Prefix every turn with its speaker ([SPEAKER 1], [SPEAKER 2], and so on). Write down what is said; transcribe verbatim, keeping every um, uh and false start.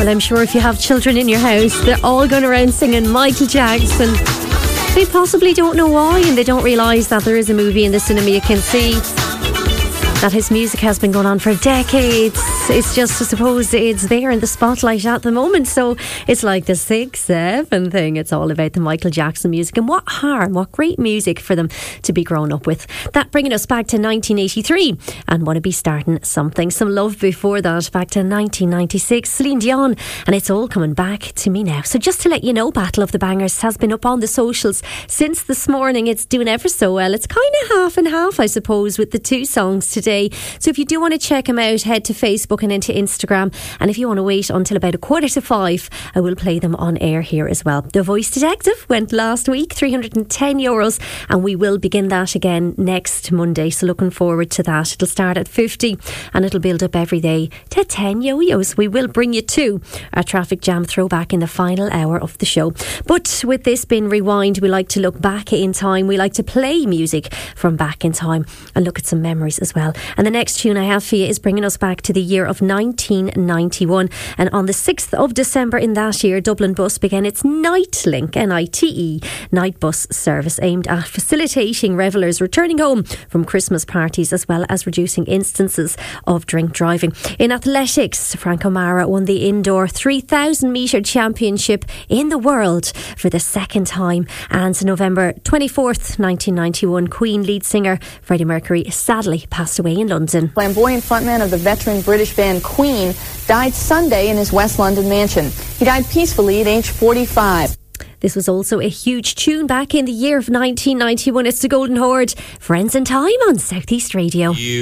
[SPEAKER 1] Well, I'm sure if you have children in your house, they're all going around singing Michael Jackson. They possibly don't know why, and they don't realise that there is a movie in the cinema you can see, that his music has been going on for decades. It's just, I suppose, it's there in the spotlight at the moment. So it's like the six seven thing. It's all about the Michael Jackson music, and what harm, what great music for them to be grown up with. That bringing us back to nineteen eighty-three, and Want to Be Starting Something. Some love before that, back to nineteen ninety-six. Celine Dion, and It's All Coming Back to Me Now. So just to let you know, Battle of the Bangers has been up on the socials since this morning. It's doing ever so well. It's kind of half and half, I suppose, with the two songs today. So if you do want to check them out, head to Facebook and into Instagram. And if you want to wait until about a quarter to five, I will play them on air here as well. The Voice Detective went last week, three hundred ten euros, and we will begin that again next Monday. So looking forward to that. It'll start at fifty and it'll build up every day to ten yo-yos. We will bring you to a traffic jam throwback in the final hour of the show. But with this being Rewind, we like to look back in time. We like to play music from back in time and look at some memories as well. And the next tune I have for you is bringing us back to the year of nineteen ninety-one. And on the sixth of December in that year, Dublin Bus began its Nightlink, N I T E, night bus service aimed at facilitating revellers returning home from Christmas parties, as well as reducing instances of drink driving. In athletics, Frank O'Mara won the indoor three thousand metre championship in the world for the second time. And November twenty-fourth, nineteen ninety-one, Queen lead singer Freddie Mercury sadly passed away in London.
[SPEAKER 2] Flamboyant frontman of the veteran British band Queen died Sunday in his West London mansion. He died peacefully at age forty-five.
[SPEAKER 1] This was also a huge tune back in the year of nineteen ninety-one. It's the Golden Horde, Friends in Time on South East Radio. You